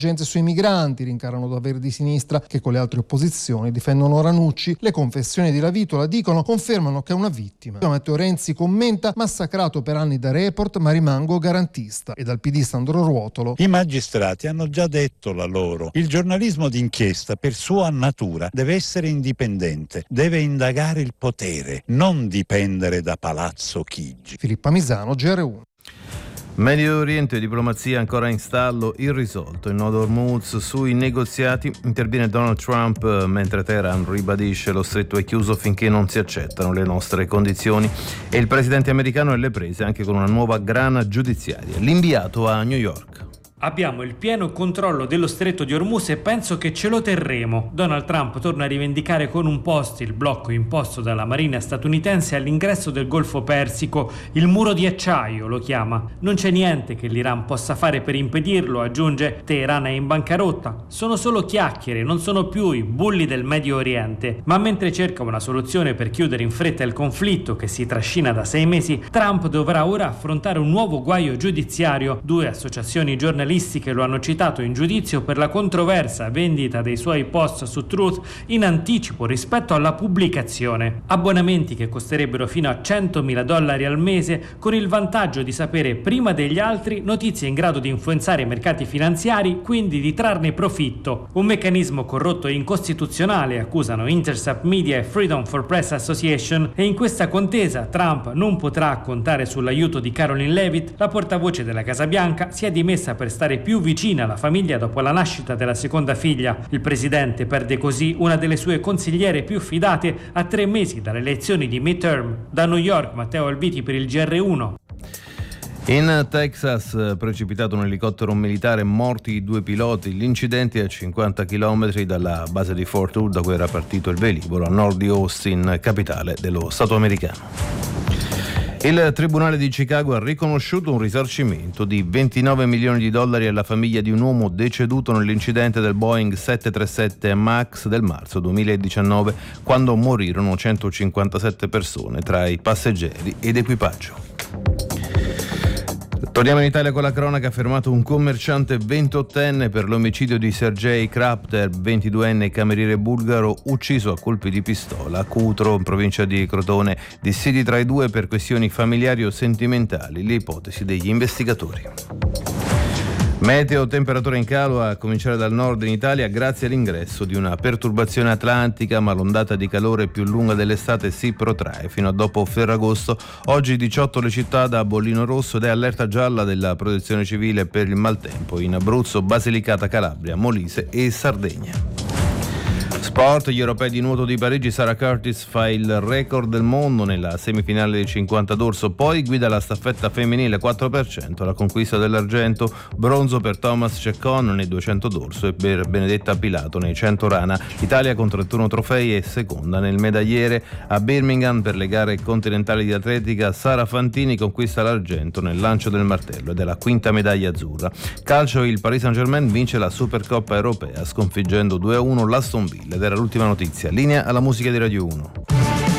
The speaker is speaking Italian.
Sui migranti rincarano da Verdi Sinistra, che con le altre opposizioni difendono Ranucci. Le confessioni di Lavitola confermano che è una vittima. Matteo Renzi commenta: massacrato per anni da Report, ma rimango garantista. E dal PD Sandro Ruotolo: i magistrati hanno già detto la loro. Il giornalismo d'inchiesta per sua natura deve essere indipendente, deve indagare il potere, non dipendere da Palazzo Chigi. Filippa Misano, GR1. Medio Oriente, diplomazia ancora in stallo, irrisolto il nodo Hormuz. Sui negoziati interviene Donald Trump, mentre Teheran ribadisce: lo stretto è chiuso finché non si accettano le nostre condizioni. E il presidente americano è alle prese anche con una nuova grana giudiziaria, l'inviato a New York. Abbiamo il pieno controllo dello stretto di Hormuz e penso che ce lo terremo. Donald Trump torna a rivendicare con un post il blocco imposto dalla marina statunitense all'ingresso del Golfo Persico. Il muro di acciaio lo chiama. Non c'è niente che l'Iran possa fare per impedirlo, aggiunge. Teheran è in bancarotta. Sono solo chiacchiere, non sono più i bulli del Medio Oriente. Ma mentre cerca una soluzione per chiudere in fretta il conflitto che si trascina da 6 mesi, Trump dovrà ora affrontare un nuovo guaio giudiziario. 2 associazioni giornalistiche che lo hanno citato in giudizio per la controversa vendita dei suoi post su Truth in anticipo rispetto alla pubblicazione. Abbonamenti che costerebbero fino a $100.000 al mese, con il vantaggio di sapere prima degli altri notizie in grado di influenzare i mercati finanziari, quindi di trarne profitto. Un meccanismo corrotto e incostituzionale, accusano Intercept Media e Freedom for Press Association, e in questa contesa Trump non potrà contare sull'aiuto di Caroline Leavitt. La portavoce della Casa Bianca si è dimessa per stare più vicina alla famiglia dopo la nascita della seconda figlia. Il presidente perde così una delle sue consigliere più fidate a 3 mesi dalle elezioni di midterm. Da New York, Matteo Albiti per il GR1. In Texas, precipitato un elicottero militare, morti 2 piloti. L'incidente è a 50 km dalla base di Fort Hood, da cui era partito il velivolo, a nord di Austin, capitale dello Stato americano. Il Tribunale di Chicago ha riconosciuto un risarcimento di $29 milioni alla famiglia di un uomo deceduto nell'incidente del Boeing 737 MAX del marzo 2019, quando morirono 157 persone tra i passeggeri ed equipaggio. Torniamo in Italia con la cronaca. Ha fermato un commerciante 28enne per l'omicidio di Sergei Krapter, 22enne cameriere bulgaro, ucciso a colpi di pistola a Cutro, in provincia di Crotone. Dissidi tra i due per questioni familiari o sentimentali, le ipotesi degli investigatori. Meteo, temperatura in calo a cominciare dal nord in Italia grazie all'ingresso di una perturbazione atlantica, ma l'ondata di calore più lunga dell'estate si protrae fino a dopo Ferragosto. Oggi 18 le città da bollino rosso ed è allerta gialla della Protezione Civile per il maltempo in Abruzzo, Basilicata, Calabria, Molise e Sardegna. Sport, gli europei di nuoto di Parigi. Sarah Curtis fa il record del mondo nella semifinale dei 50 d'orso, poi guida la staffetta femminile 4%, la conquista dell'argento, bronzo per Thomas Ceccon nei 200 d'orso e per Benedetta Pilato nei 100 rana. L'Italia con 31 trofei è seconda nel medagliere. A Birmingham per le gare continentali di atletica Sara Fantini conquista l'argento nel lancio del martello ed è la quinta medaglia azzurra. Calcio, il Paris Saint-Germain vince la Supercoppa europea sconfiggendo 2-1 l'Aston Villa. Ed era l'ultima notizia. Linea alla musica di Radio 1.